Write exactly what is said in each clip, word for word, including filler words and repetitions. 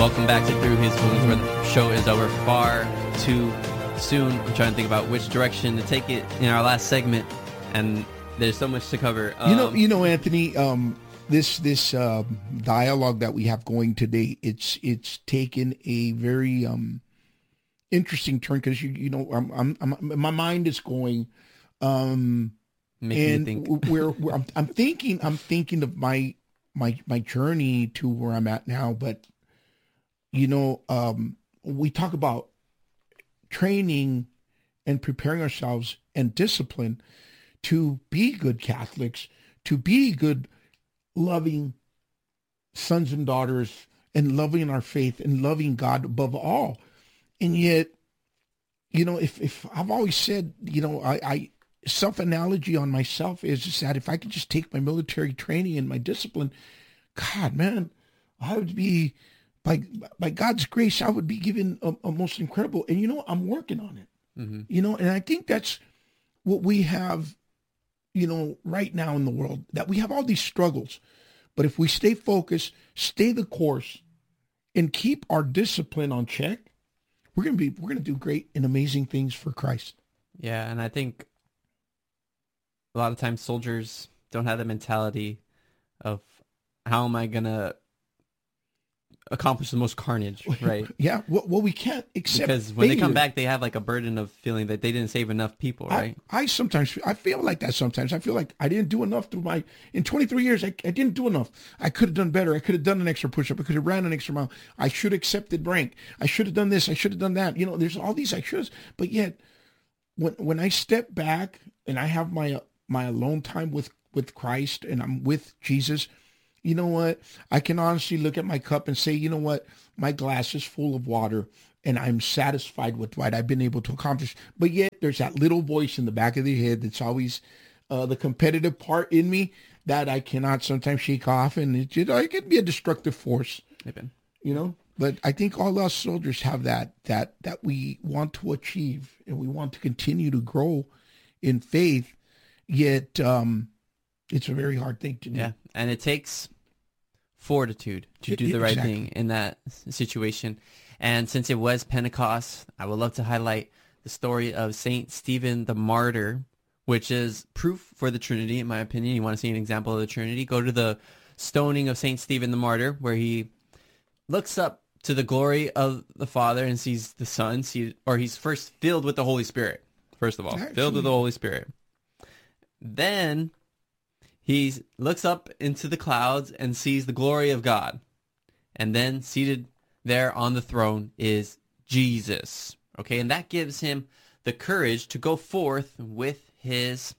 Welcome back to Through His Wounds, where the show is over far too soon. I'm trying to think about which direction to take it in our last segment, and there's so much to cover. Um, you know, you know, Anthony, um, this this uh, dialogue that we have going today, it's it's taken a very um, interesting turn because you you know, I'm, I'm, I'm my mind is going, um, Making and me think. we're, we're I'm, I'm thinking I'm thinking of my my my journey to where I'm at now, but. You know, um, we talk about training and preparing ourselves and discipline to be good Catholics, to be good, loving sons and daughters, and loving our faith and loving God above all. And yet, you know, if, if I've always said, you know, I, I self-analogy on myself is just that if I could just take my military training and my discipline, God, man, I would be... By by God's grace, I would be given a, a most incredible, and you know, I'm working on it. Mm-hmm. You know, and I think that's what we have, you know, right now in the world, that we have all these struggles. But if we stay focused, stay the course, and keep our discipline on check, we're gonna be we're gonna do great and amazing things for Christ. Yeah, and I think a lot of times soldiers don't have the mentality of how am I gonna accomplish the most carnage, right? Yeah, well, well we can't accept because when failure. they come back, they have like a burden of feeling that they didn't save enough people, right? I, I sometimes I feel like that. Sometimes I feel like I didn't do enough through my in twenty-three years. I, I didn't do enough. I could have done better. I could have done an extra push-up. I could have ran an extra mile. I should have accepted rank. I should have done this. I should have done that. You know, there's all these I shoulds. But yet, when when I step back and I have my my alone time with with Christ and I'm with Jesus. You know what? I can honestly look at my cup and say, you know what? My glass is full of water and I'm satisfied with what I've been able to accomplish. But yet there's that little voice in the back of the head that's always uh, the competitive part in me that I cannot sometimes shake off. And it, you know, it can be a destructive force, Amen. You know, but I think all us soldiers have that, that, that we want to achieve and we want to continue to grow in faith. Yet, um, it's a very hard thing to do. Yeah, and it takes fortitude to do It- the right exactly. thing in that situation. And since it was Pentecost, I would love to highlight the story of Saint Stephen the Martyr, which is proof for the Trinity, in my opinion. You want to see an example of the Trinity? Go to the stoning of Saint Stephen the Martyr, where he looks up to the glory of the Father and sees the Son, see, or he's first filled with the Holy Spirit, first of all, filled with Actually- the Holy Spirit. Then he looks up into the clouds and sees the glory of God. And then seated there on the throne is Jesus. Okay, and that gives him the courage to go forth with his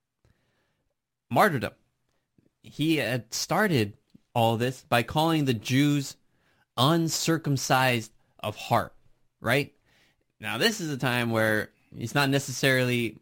martyrdom. He had started all this by calling the Jews uncircumcised of heart, right? Now, this is a time where it's not necessarily,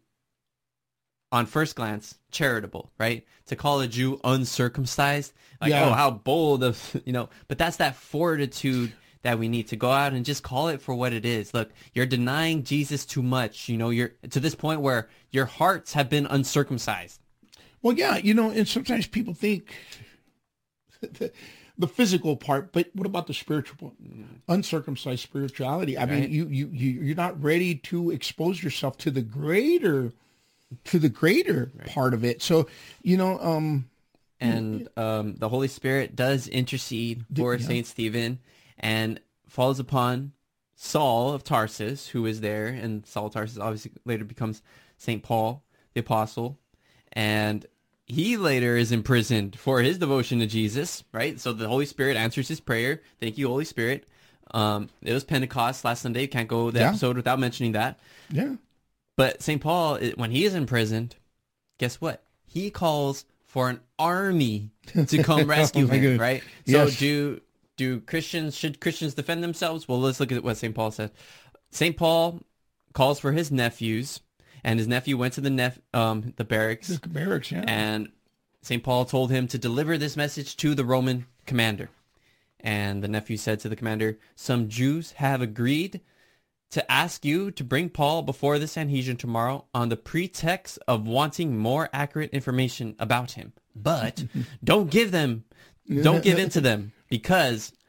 on first glance, charitable, right? To call a Jew uncircumcised, like, Yeah. oh, how bold of, you know, but that's that fortitude that we need to go out and just call it for what it is. Look, you're denying Jesus too much. You know, you're to this point where your hearts have been uncircumcised. Well, yeah, you know, and sometimes people think the, the physical part, but what about the spiritual part? Uncircumcised spirituality. I mean, Right. you, you, you, you're not ready to expose yourself to the greater, to the greater part of it. So, you know, um, And um, the Holy Spirit does intercede for yeah. Saint Stephen and falls upon Saul of Tarsus, who is there. And Saul of Tarsus obviously later becomes Saint Paul, the apostle. And he later is imprisoned for his devotion to Jesus, right? So the Holy Spirit answers his prayer. Thank you, Holy Spirit. Um, it was Pentecost last Sunday. Can't go the Yeah. episode without mentioning that. yeah. But Saint Paul, i- when he is imprisoned, guess what? He calls for an army to come rescue Oh my him, goodness. right? So Yes. do do Christians, should Christians defend themselves? Well, let's look at what Saint Paul said. Saint Paul calls for his nephews, and his nephew went to the nep- um the barracks, The barracks, yeah. and Saint Paul told him to deliver this message to the Roman commander. And the nephew said to the commander, "Some Jews have agreed to ask you to bring Paul before the Sanhedrin tomorrow on the pretext of wanting more accurate information about him. But don't give them, don't give in to them, because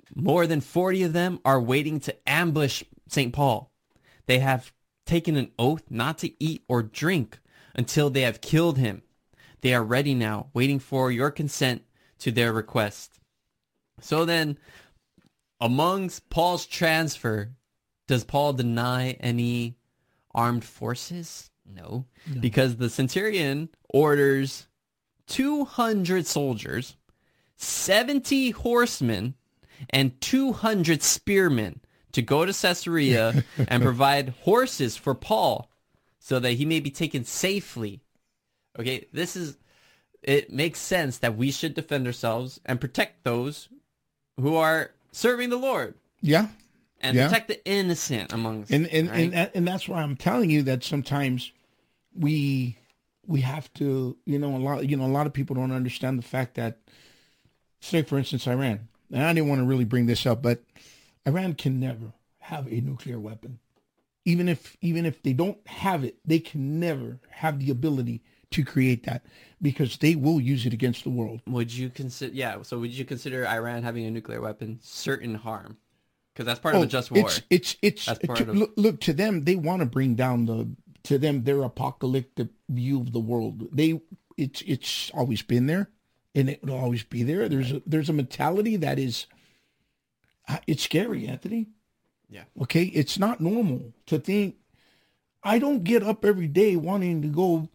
More than forty of them are waiting to ambush Saint Paul. They have taken an oath not to eat or drink until they have killed him. They are ready now, waiting for your consent to their request. So then, amongst Paul's transfer, does Paul deny any armed forces? No, no. Because the centurion orders two hundred soldiers, seventy horsemen, and two hundred spearmen to go to Caesarea and provide horses for Paul so that he may be taken safely. Okay, this is, it makes sense that we should defend ourselves and protect those who are serving the Lord. Yeah. And yeah. protect the innocent amongst and and, right? and and that's why I'm telling you that sometimes we we have to, you know, a lot you know, a lot of people don't understand the fact that, say for instance, Iran. And I didn't want to really bring this up, but Iran can never have a nuclear weapon. Even if even if they don't have it, they can never have the ability to create that, because they will use it against the world. Would you consider yeah, so would you consider Iran having a nuclear weapon certain harm? Because that's part oh, of a just war. It's it's it's that's part to, of... look, look to them. They want to bring down the to them their apocalyptic view of the world. They it's it's always been there, and it will always be there. There's a, there's a mentality that is it's scary, Anthony. Yeah. Okay, it's not normal to think. I don't get up every day wanting to go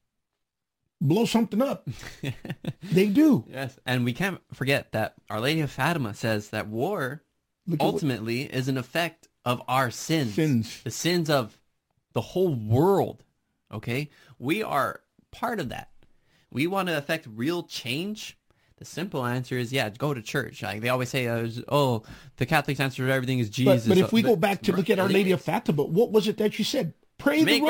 blow something up. They do. Yes, and we can't forget that Our Lady of Fatima says that war ultimately what, is an effect of our sins. Sins. The sins of the whole world. Okay? We are part of that. We want to affect real change. The simple answer is, yeah, go to church. Like they always say, uh, oh, the Catholics' answer to everything is Jesus. But, but if we go back to look at Our Lady of Fatima, what was it that she said? Pray the